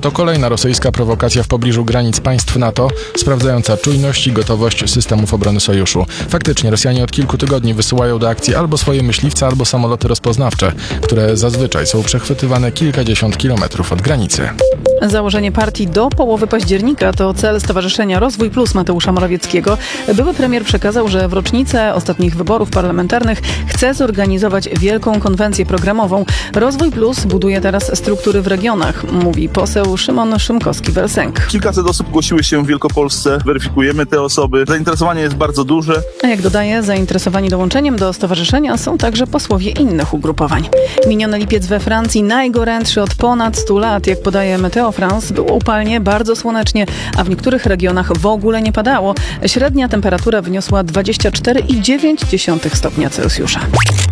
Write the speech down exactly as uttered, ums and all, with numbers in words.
to kolejna rosyjska prowokacja w pobliżu granic państw NATO, sprawdzająca czujność i gotowość systemów obrony sojuszu. Faktycznie Rosjanie od kilku tygodni wysyłają do akcji albo swoje myśliwce, albo samoloty rozpoznawcze, które zazwyczaj są przechwytywane kilkadziesiąt kilometrów od granicy. Założenie partii do połowy października to cel Stowarzyszenia Rozwój Plus Mateusza Morawieckiego. Były premier przekazał, że w rocznicę ostatnich wyborów parlamentarnych chce zorganizować wielką konwencję programową. Rozwój Plus buduje teraz struktury w regionach, mówi poseł Szymon Szymkowski-Welsenk. Kilkaset osób zgłosiły się w Wielkopolsce, weryfikujemy te osoby. Zainteresowanie jest bardzo duże. A jak dodaje, zainteresowani dołączeniem do stowarzyszenia są także posłowie innych ugrupowań. Miniony lipiec we Francji najgorętszy od ponad stu lat, jak podaje Meteo France, było upalnie, bardzo słonecznie, a w niektórych regionach w ogóle nie padało. Średnia temperatura wyniosła dwadzieścia cztery i dziewięć dziesiątych stopnia Celsjusza.